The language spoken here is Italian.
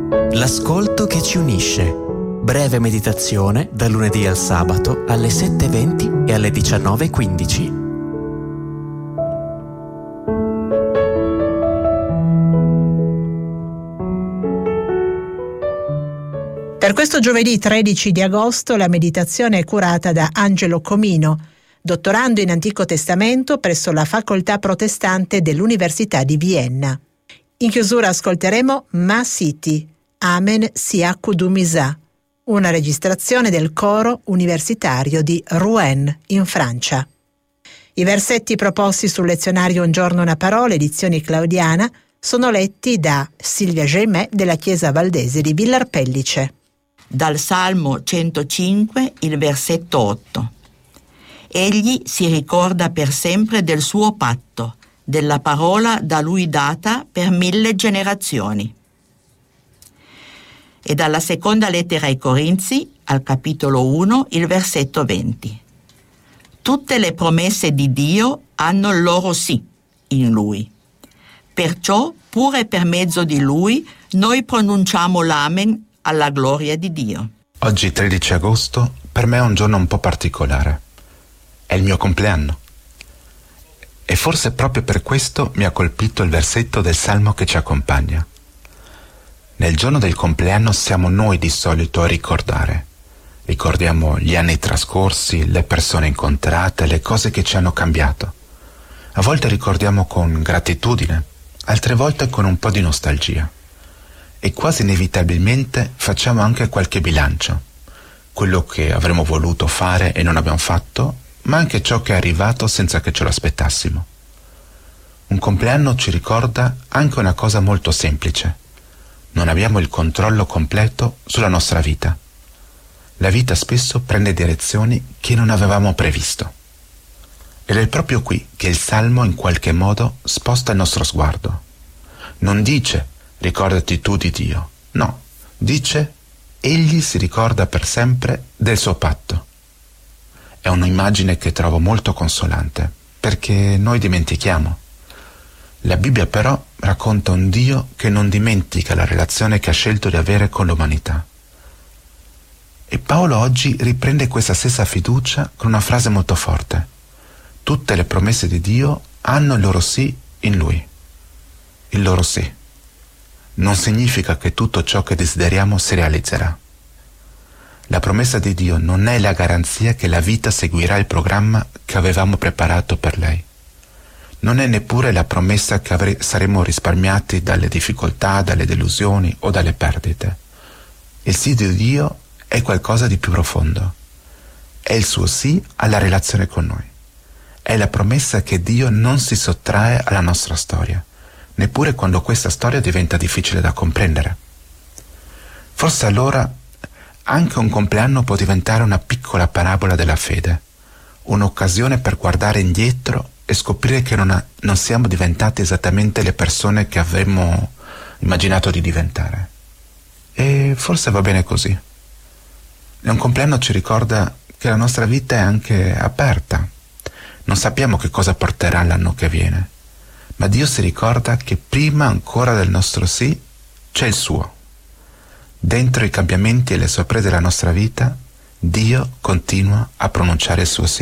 L'ascolto che ci unisce. Breve meditazione dal lunedì al sabato alle 7:20 e alle 19:15. Per questo giovedì 13 di agosto la meditazione è curata da Angelo Comino, dottorando in Antico Testamento presso la Facoltà Protestante dell'Università di Vienna. In chiusura ascolteremo Ma Siti, Amen Siakudu Misa, una registrazione del coro universitario di Rouen, in Francia. I versetti proposti sul lezionario Un giorno una parola, edizioni Claudiana, sono letti da Silvia Geimet della Chiesa Valdese di Villar Pellice. Dal Salmo 105, il versetto 8. Egli si ricorda per sempre del suo patto, della parola da lui data per 1000 generazioni. E dalla seconda lettera ai Corinzi, al capitolo 1, il versetto 20. Tutte le promesse di Dio hanno il loro sì in Lui. Perciò, pure per mezzo di Lui, noi pronunciamo l'Amen alla gloria di Dio. Oggi 13 agosto per me è un giorno un po' particolare. È il mio compleanno. E forse proprio per questo mi ha colpito il versetto del Salmo che ci accompagna. Nel giorno del compleanno siamo noi di solito a ricordare. Ricordiamo gli anni trascorsi, le persone incontrate, le cose che ci hanno cambiato. A volte ricordiamo con gratitudine, altre volte con un po' di nostalgia. E quasi inevitabilmente facciamo anche qualche bilancio. Quello che avremmo voluto fare e non abbiamo fatto, ma anche ciò che è arrivato senza che ce lo aspettassimo. Un compleanno ci ricorda anche una cosa molto semplice. Non abbiamo il controllo completo sulla nostra vita. La vita spesso prende direzioni che non avevamo previsto. Ed è proprio qui che il Salmo in qualche modo sposta il nostro sguardo. Non dice ricordati tu di Dio, no, dice egli si ricorda per sempre del suo patto. È un'immagine che trovo molto consolante, perché noi dimentichiamo. La Bibbia però racconta un Dio che non dimentica la relazione che ha scelto di avere con l'umanità. E Paolo oggi riprende questa stessa fiducia con una frase molto forte. Tutte le promesse di Dio hanno il loro sì in Lui. Il loro sì. Non significa che tutto ciò che desideriamo si realizzerà. La promessa di Dio non è la garanzia che la vita seguirà il programma che avevamo preparato per lei. Non è neppure la promessa che saremo risparmiati dalle difficoltà, dalle delusioni o dalle perdite. Il sì di Dio è qualcosa di più profondo. È il suo sì alla relazione con noi. È la promessa che Dio non si sottrae alla nostra storia, neppure quando questa storia diventa difficile da comprendere. Forse allora anche un compleanno può diventare una piccola parabola della fede, un'occasione per guardare indietro e scoprire che non siamo diventati esattamente le persone che avremmo immaginato di diventare. E forse va bene così. E un compleanno ci ricorda che la nostra vita è anche aperta. Non sappiamo che cosa porterà l'anno che viene, ma Dio si ricorda che prima ancora del nostro sì c'è il suo. Dentro i cambiamenti e le sorprese della nostra vita, Dio continua a pronunciare il suo sì.